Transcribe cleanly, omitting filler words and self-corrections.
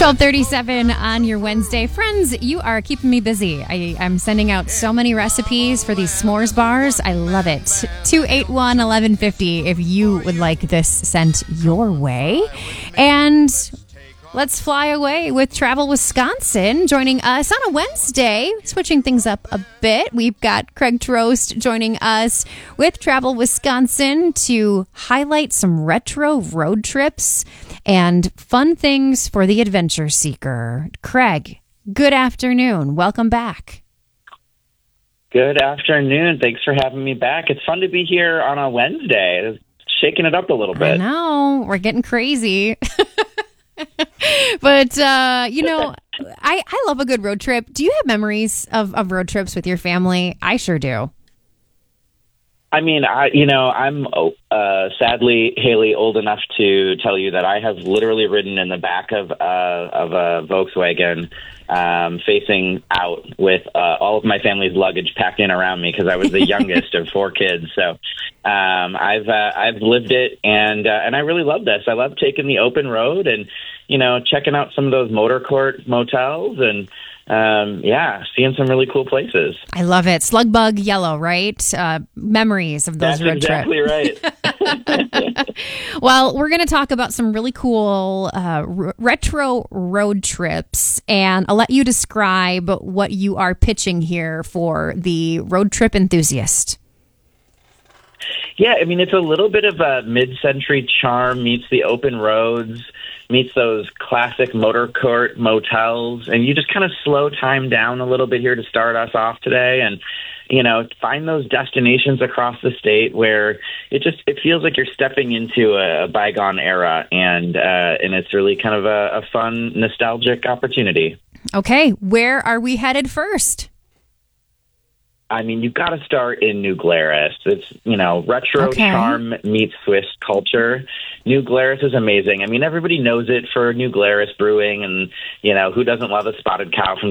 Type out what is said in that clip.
12:37 on your Wednesday. Friends, you are keeping me busy. I'm sending out so many recipes for these s'mores bars. I love it. 281-1150 if you would like this sent your way. And let's fly away with Travel Wisconsin joining us on a Wednesday, switching things up a bit. We've got Craig Trost joining us with Travel Wisconsin to highlight some retro road trips and fun things for the adventure seeker. Craig, good afternoon. Welcome back. Good afternoon. Thanks for having me back. It's fun to be here on a Wednesday. Shaking it up a little bit. I know. We're getting crazy. But, I love a good road trip. Do you have memories of road trips with your family? I sure do. I mean, I'm sadly, Haley, old enough to tell you that I have literally ridden in the back of a Volkswagen facing out with all of my family's luggage packed in around me because I was the youngest of four kids. So I've lived it, and I really love this. I love taking the open road and, checking out some of those motor court motels and seeing some really cool places. I love it. Slugbug Yellow, right? Memories of those road trips. That's exactly right. Well, we're going to talk about some really cool retro road trips, and I'll let you describe what you are pitching here for the road trip enthusiast. Yeah, I mean, it's a little bit of a mid-century charm meets the open roads, meets those classic motor court motels, and you just kind of slow time down a little bit here to start us off today and, find those destinations across the state where it feels like you're stepping into a bygone era, and it's really kind of a fun, nostalgic opportunity. Okay, where are we headed first? I mean, you've got to start in New Glarus. It's, retro charm meets Swiss culture. New Glarus is amazing. I mean, everybody knows it for New Glarus Brewing, and, who doesn't love a spotted cow from